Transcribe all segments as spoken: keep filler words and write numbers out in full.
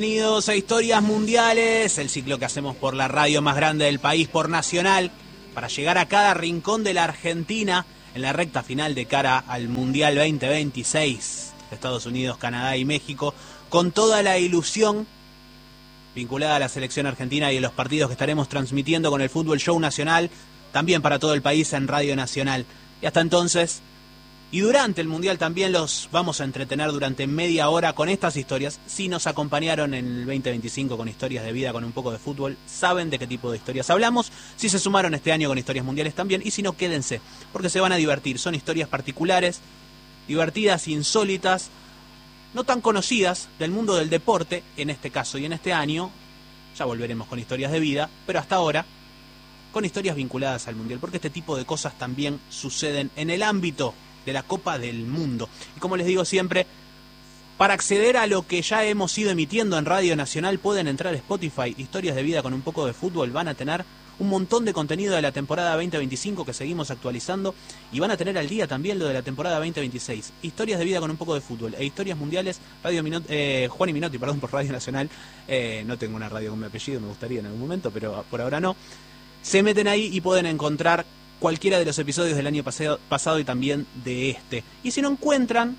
Bienvenidos a Historias Mundiales, el ciclo que hacemos por la radio más grande del país, por Nacional, para llegar a cada rincón de la Argentina en la recta final de cara al Mundial veinte veintiséis de Estados Unidos, Canadá y México, con toda la ilusión vinculada a la selección argentina y a los partidos que estaremos transmitiendo con el Fútbol Show Nacional, también para todo el país en Radio Nacional. Y hasta entonces, y durante el Mundial también los vamos a entretener durante media hora con estas historias. Si nos acompañaron en el veinte veinticinco con historias de vida, con un poco de fútbol, saben de qué tipo de historias hablamos. Si se sumaron este año con historias mundiales también, y si no, quédense, porque se van a divertir. Son historias particulares, divertidas, insólitas, no tan conocidas del mundo del deporte, en este caso y en este año. Ya volveremos con historias de vida, pero hasta ahora con historias vinculadas al Mundial, porque este tipo de cosas también suceden en el ámbito de la Copa del Mundo. Y como les digo siempre, para acceder a lo que ya hemos ido emitiendo en Radio Nacional, pueden entrar a Spotify, Historias de Vida con un poco de fútbol. Van a tener un montón de contenido de la temporada veinte veinticinco que seguimos actualizando, y van a tener al día también lo de la temporada veinte veintiséis. Historias de Vida con un poco de fútbol e Historias Mundiales, Radio Minot, eh, Juan y Minotti, perdón, por Radio Nacional. Eh, no tengo una radio con mi apellido, me gustaría en algún momento, pero por ahora no. Se meten ahí y pueden encontrar cualquiera de los episodios del año pasado, pasado y también de este. Y si no encuentran,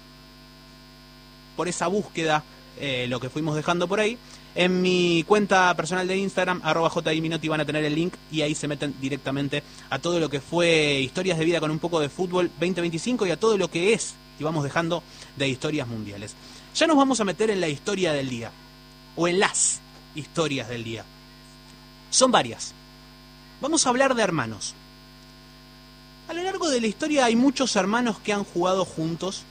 por esa búsqueda, eh, lo que fuimos dejando por ahí, en mi cuenta personal de Instagram, arroba jiminotti, van a tener el link y ahí se meten directamente a todo lo que fue Historias de Vida con un poco de fútbol veinte veinticinco y a todo lo que es, y vamos dejando, de historias mundiales. Ya nos vamos a meter en la historia del día, o en las historias del día. Son varias. Vamos a hablar de hermanos. A lo largo de la historia hay muchos hermanos que han jugado juntos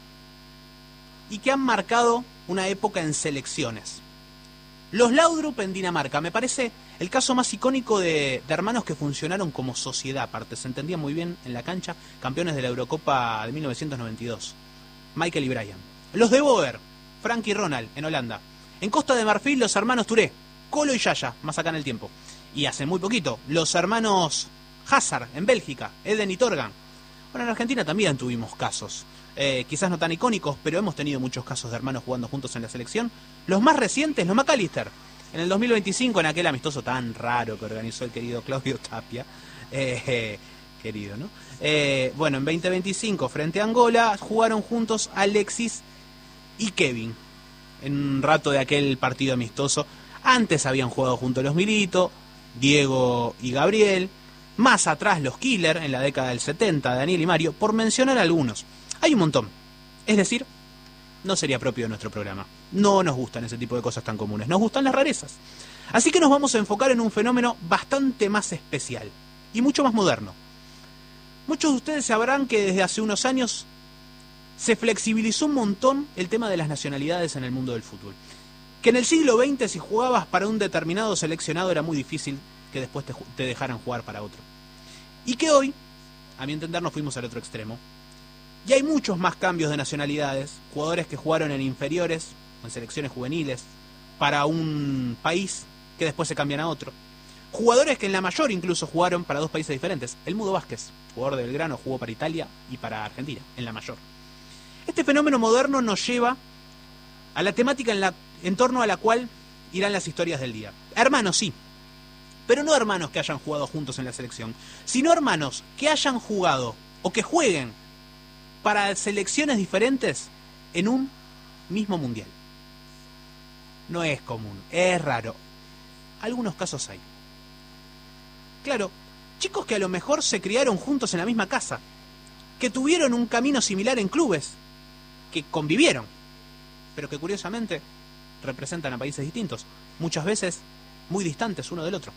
y que han marcado una época en selecciones. Los Laudrup en Dinamarca, me parece el caso más icónico de, de hermanos que funcionaron como sociedad aparte, se entendía muy bien en la cancha, campeones de la Eurocopa de mil novecientos noventa y dos, Michael y Brian. Los de Boer, Frank y Ronald en Holanda. En Costa de Marfil, los hermanos Touré, Colo y Yaya, más acá en el tiempo. Y hace muy poquito, los hermanos Hazard en Bélgica, Eden y Torgan. Bueno, en Argentina también tuvimos casos, eh, quizás no tan icónicos, pero hemos tenido muchos casos de hermanos jugando juntos en la selección. Los más recientes, los McAllister, en el dos mil veinticinco, en aquel amistoso tan raro que organizó el querido Claudio Tapia, eh, eh, querido, ¿no? Eh, bueno, en veinte veinticinco, frente a Angola, jugaron juntos Alexis y Kevin, en un rato de aquel partido amistoso. Antes habían jugado juntos los Milito, Diego y Gabriel. Más atrás los Killer, en la década del setenta, Daniel y Mario, por mencionar algunos. Hay un montón. Es decir, no sería propio de nuestro programa. No nos gustan ese tipo de cosas tan comunes. Nos gustan las rarezas. Así que nos vamos a enfocar en un fenómeno bastante más especial y mucho más moderno. Muchos de ustedes sabrán que desde hace unos años se flexibilizó un montón el tema de las nacionalidades en el mundo del fútbol. Que en el siglo veinte, si jugabas para un determinado seleccionado, era muy difícil que después te, te dejaran jugar para otro. Y que hoy, a mi entender, nos fuimos al otro extremo. Y hay muchos más cambios de nacionalidades, jugadores que jugaron en inferiores o en selecciones juveniles para un país que después se cambian a otro. Jugadores que en la mayor incluso jugaron para dos países diferentes. El Mudo Vázquez, jugador de Belgrano, jugó para Italia y para Argentina, en la mayor. Este fenómeno moderno nos lleva a la temática en, la, en torno a la cual irán las historias del día. Hermanos, sí. Pero no hermanos que hayan jugado juntos en la selección, sino hermanos que hayan jugado o que jueguen para selecciones diferentes en un mismo mundial. No es común, es raro. Algunos casos hay. Claro, chicos que a lo mejor se criaron juntos en la misma casa, que tuvieron un camino similar en clubes, que convivieron, pero que curiosamente representan a países distintos, muchas veces muy distantes uno del otro.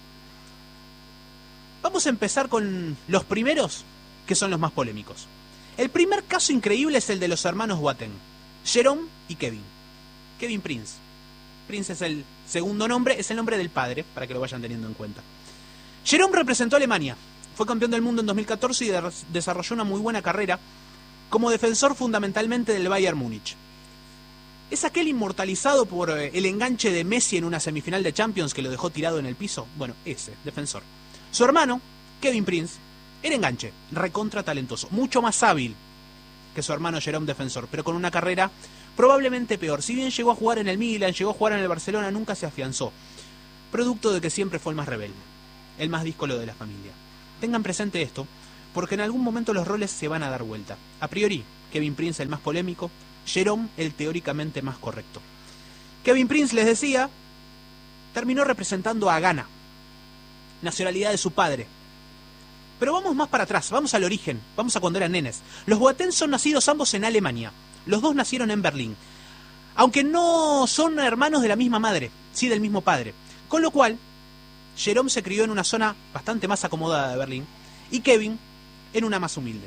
Vamos a empezar con los primeros, que son los más polémicos. El primer caso increíble es el de los hermanos Boateng, Jerome y Kevin. Kevin Prince. Prince es el segundo nombre, es el nombre del padre, para que lo vayan teniendo en cuenta. Jerome representó a Alemania, fue campeón del mundo en dos mil catorce y de- desarrolló una muy buena carrera como defensor fundamentalmente del Bayern Múnich. ¿Es aquel inmortalizado por eh, el enganche de Messi en una semifinal de Champions que lo dejó tirado en el piso? Bueno, ese, defensor. Su hermano, Kevin Prince, era enganche, recontra talentoso, mucho más hábil que su hermano Jerome, defensor, pero con una carrera Probablemente peor. Si bien llegó a jugar en el Milan, llegó a jugar en el Barcelona, nunca se afianzó. Producto de que siempre fue el más rebelde, el más díscolo de la familia. Tengan presente esto, porque en algún momento los roles se van a dar vuelta. A priori, Kevin Prince el más polémico, Jerome el teóricamente más correcto. Kevin Prince, les decía, terminó representando a Ghana, nacionalidad de su padre. Pero vamos más para atrás, vamos al origen, vamos a cuando eran nenes. Los Boateng son nacidos ambos en Alemania, los dos nacieron en Berlín, aunque no son hermanos de la misma madre, sí del mismo padre. Con lo cual, Jerome se crió en una zona bastante más acomodada de Berlín y Kevin en una más humilde.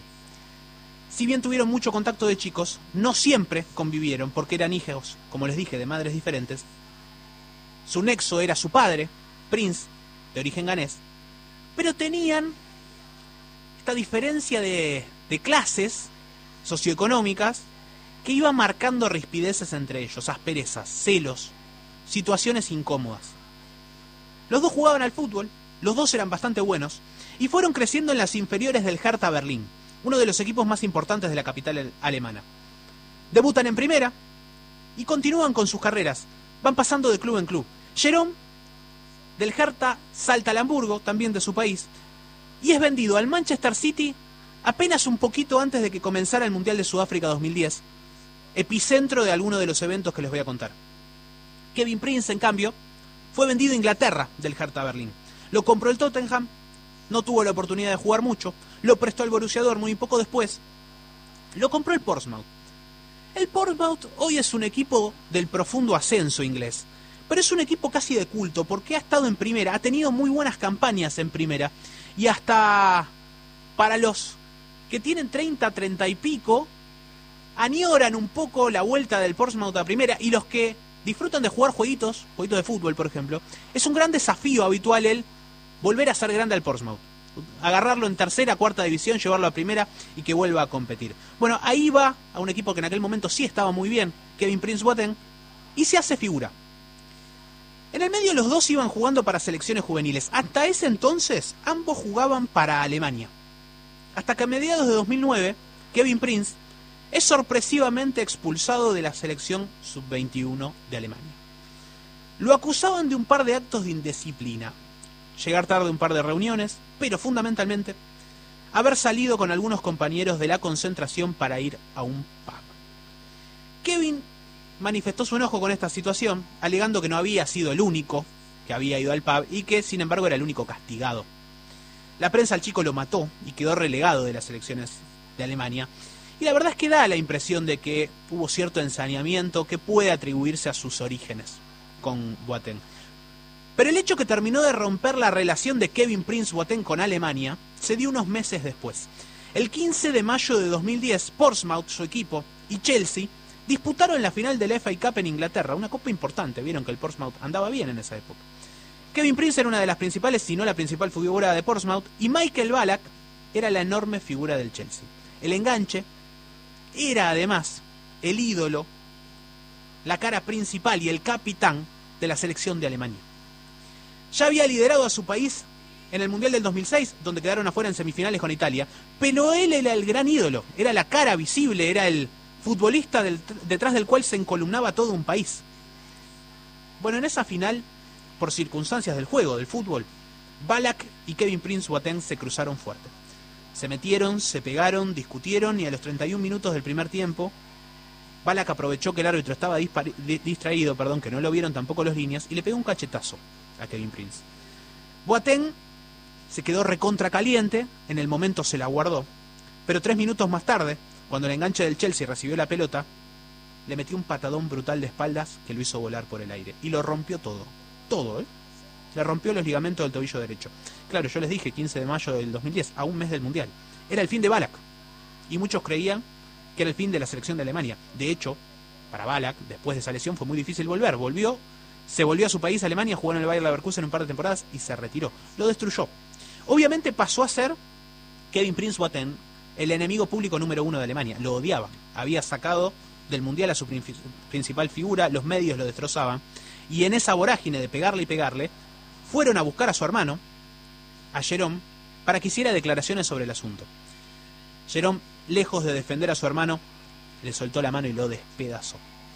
Si bien tuvieron mucho contacto de chicos, no siempre convivieron porque eran hijos, como les dije, de madres diferentes. Su nexo era su padre, Prince, de origen ganés, pero tenían esta diferencia de, de clases socioeconómicas que iban marcando rispideces entre ellos, asperezas, celos, situaciones incómodas. Los dos jugaban al fútbol, los dos eran bastante buenos, y fueron creciendo en las inferiores del Hertha Berlín, uno de los equipos más importantes de la capital alemana. Debutan en primera y continúan con sus carreras, van pasando de club en club. Jerome, del Hertha, salta al Hamburgo, también de su país, y es vendido al Manchester City apenas un poquito antes de que comenzara el Mundial de Sudáfrica dos mil diez, epicentro de alguno de los eventos que les voy a contar. Kevin Prince, en cambio, fue vendido a Inglaterra del Hertha Berlín. Lo compró el Tottenham, no tuvo la oportunidad de jugar mucho, lo prestó al Borussia Dortmund y poco después lo compró el Portsmouth. El Portsmouth hoy es un equipo del profundo ascenso inglés, pero es un equipo casi de culto porque ha estado en primera, ha tenido muy buenas campañas en primera y hasta para los que tienen treinta, treinta y pico añoran un poco la vuelta del Portsmouth a primera, y los que disfrutan de jugar jueguitos, jueguitos de fútbol por ejemplo, es un gran desafío habitual el volver a ser grande al Portsmouth, agarrarlo en tercera, cuarta división, llevarlo a primera y que vuelva a competir. Bueno, ahí va a un equipo que en aquel momento sí estaba muy bien, Kevin Prince Boateng, y se hace figura. En el medio los dos iban jugando para selecciones juveniles. Hasta ese entonces ambos jugaban para Alemania. Hasta que a mediados de dos mil nueve, Kevin Prince es sorpresivamente expulsado de la selección sub veintiuno de Alemania. Lo acusaban de un par de actos de indisciplina, llegar tarde a un par de reuniones, pero fundamentalmente haber salido con algunos compañeros de la concentración para ir a un pub. Kevin manifestó su enojo con esta situación, alegando que no había sido el único que había ido al pub y que, sin embargo, era el único castigado. La prensa al chico lo mató y quedó relegado de las selecciones de Alemania. Y la verdad es que da la impresión de que hubo cierto ensañamiento que puede atribuirse a sus orígenes con Boateng. Pero el hecho que terminó de romper la relación de Kevin Prince Boateng con Alemania se dio unos meses después. El quince de mayo de dos mil diez, Portsmouth, su equipo, y Chelsea disputaron la final del F A Cup en Inglaterra, una copa importante. Vieron que el Portsmouth andaba bien en esa época. Kevin Prince era una de las principales, si no la principal figura de Portsmouth, y Michael Ballack era la enorme figura del Chelsea. El enganche era además el ídolo, la cara principal y el capitán de la selección de Alemania. Ya había liderado a su país en el Mundial del dos mil seis, donde quedaron afuera en semifinales con Italia, pero él era el gran ídolo, era la cara visible, era el futbolista del, detrás del cual se encolumnaba todo un país. Bueno, en esa final, por circunstancias del juego, del fútbol, Ballack y Kevin Prince Boateng se cruzaron fuerte. Se metieron, se pegaron, discutieron y a los treinta y un minutos del primer tiempo, Ballack aprovechó que el árbitro estaba dispar- distraído, perdón, que no lo vieron tampoco los líneas, y le pegó un cachetazo a Kevin Prince. Boateng se quedó recontra caliente, en el momento se la guardó, pero tres minutos más tarde, cuando el enganche del Chelsea recibió la pelota, le metió un patadón brutal de espaldas que lo hizo volar por el aire. Y lo rompió todo. Todo, ¿eh? Le rompió los ligamentos del tobillo derecho. Claro, yo les dije, quince de mayo del dos mil diez, a un mes del Mundial. Era el fin de Ballack. Y muchos creían que era el fin de la selección de Alemania. De hecho, para Ballack, después de esa lesión, fue muy difícil volver. Volvió, se volvió a su país, Alemania, jugó en el Bayer Leverkusen un par de temporadas y se retiró. Lo destruyó. Obviamente pasó a ser Kevin Prince Boateng el enemigo público número uno de Alemania. Lo odiaban. Había sacado del Mundial a su principal figura, los medios lo destrozaban. Y en esa vorágine de pegarle y pegarle, fueron a buscar a su hermano, a Jerome, para que hiciera declaraciones sobre el asunto. Jerome, lejos de defender a su hermano, le soltó la mano y lo despedazó.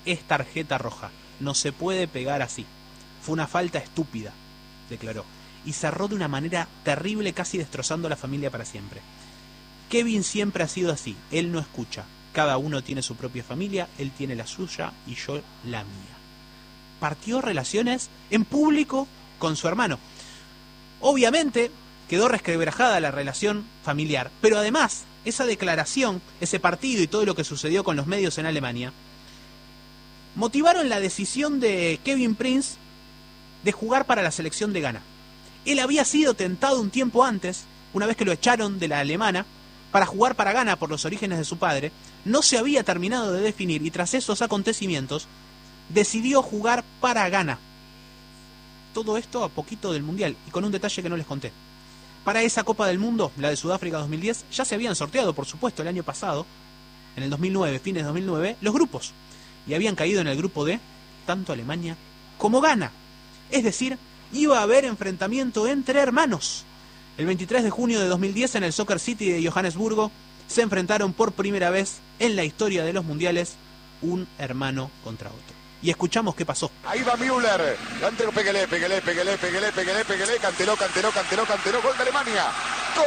es tarjeta roja. No se puede pegar así. Fue una falta estúpida, declaró. Y cerró de una manera terrible, casi destrozando a la familia para siempre. Kevin siempre ha sido así. Él no escucha. Cada uno tiene su propia familia, él tiene la suya y yo la mía. Partió relaciones en público con su hermano. Obviamente quedó resquebrajada la relación familiar, pero además esa declaración, ese partido y todo lo que sucedió con los medios en Alemania motivaron la decisión de Kevin Prince de jugar para la selección de Ghana. Él había sido tentado un tiempo antes, una vez que lo echaron de la alemana, para jugar para Ghana por los orígenes de su padre. No se había terminado de definir y tras esos acontecimientos decidió jugar para Ghana. Todo esto a poquito del Mundial y con un detalle que no les conté. Para esa Copa del Mundo, la de Sudáfrica dos mil diez, ya se habían sorteado, por supuesto, el año pasado, en el dos mil nueve, fines de dos mil nueve, los grupos. Y habían caído en el grupo D, tanto Alemania como Ghana. Es decir, iba a haber enfrentamiento entre hermanos. El veintitrés de junio de dos mil diez, en el Soccer City de Johannesburgo, se enfrentaron por primera vez en la historia de los mundiales un hermano contra otro. Y escuchamos qué pasó. Ahí va Müller. Cantero, peguele, peguele, peguele, peguele, peguele, peguele. Canteló, canteló, canteló, canteló. Gol de Alemania. ¡Gol!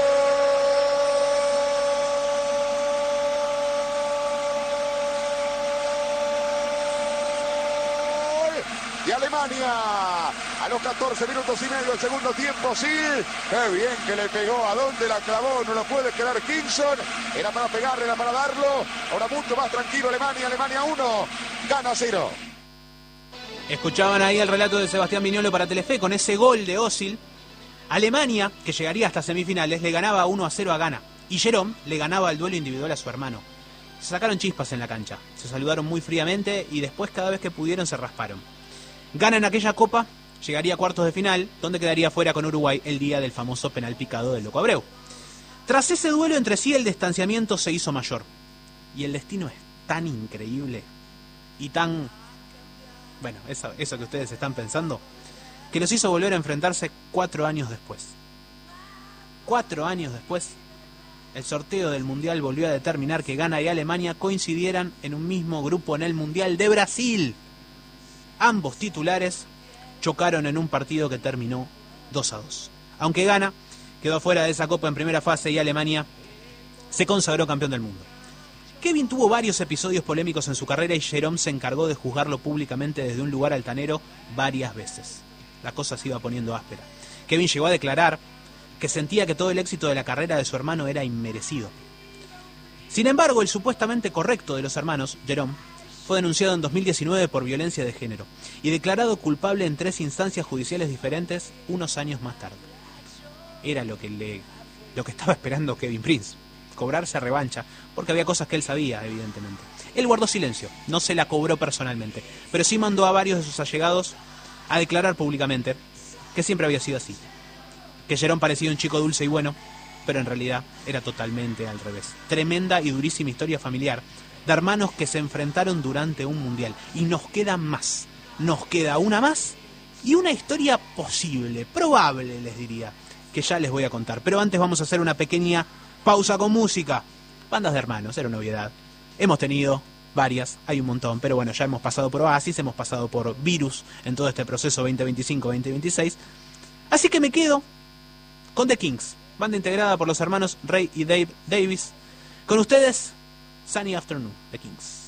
De Alemania. A los catorce minutos y medio del segundo tiempo, sí. Qué bien que le pegó. ¿A dónde la clavó? No lo puede quedar Kingston. Era para pegarle, era para darlo. Ahora mucho más tranquilo Alemania. Alemania uno. Ghana cero. Escuchaban ahí el relato de Sebastián Viñolo para Telefe. Con ese gol de Özil, Alemania, que llegaría hasta semifinales, le ganaba uno a cero a Ghana. Y Jerome le ganaba el duelo individual a su hermano. Se sacaron chispas en la cancha. Se saludaron muy fríamente y después cada vez que pudieron se rasparon. Ghana en aquella copa llegaría a cuartos de final, donde quedaría fuera con Uruguay el día del famoso penal picado del Loco Abreu. Tras ese duelo entre sí, el distanciamiento se hizo mayor. Y el destino es tan increíble y tan... bueno, eso, eso que ustedes están pensando, que los hizo volver a enfrentarse cuatro años después. Cuatro años después, el sorteo del Mundial volvió a determinar que Ghana y Alemania coincidieran en un mismo grupo en el Mundial de Brasil. Ambos titulares chocaron en un partido que terminó dos a dos. Aunque Ghana quedó fuera de esa copa en primera fase y Alemania se consagró campeón del mundo. Kevin tuvo varios episodios polémicos en su carrera y Jerome se encargó de juzgarlo públicamente desde un lugar altanero varias veces. La cosa se iba poniendo áspera. Kevin llegó a declarar que sentía que todo el éxito de la carrera de su hermano era inmerecido. Sin embargo, el supuestamente correcto de los hermanos, Jerome, fue denunciado en dos mil diecinueve por violencia de género y declarado culpable en tres instancias judiciales diferentes unos años más tarde. Era lo que, le, lo que estaba esperando Kevin Prince. Cobrarse revancha, porque había cosas que él sabía, evidentemente. Él guardó silencio, no se la cobró personalmente, pero sí mandó a varios de sus allegados a declarar públicamente que siempre había sido así. Que Jerome parecía un chico dulce y bueno, pero en realidad era totalmente al revés. Tremenda y durísima historia familiar de hermanos que se enfrentaron durante un mundial. Y nos queda más, nos queda una más y una historia posible, probable les diría, que ya les voy a contar. Pero antes vamos a hacer una pequeña pausa con música. Bandas de hermanos, era una obviedad. Hemos tenido varias, hay un montón, pero bueno, ya hemos pasado por Oasis, hemos pasado por Virus en todo este proceso veinte veinticinco veinte veintiséis. Así que me quedo con The Kings, banda integrada por los hermanos Ray y Dave Davis. Con ustedes, Sunny Afternoon, The Kings.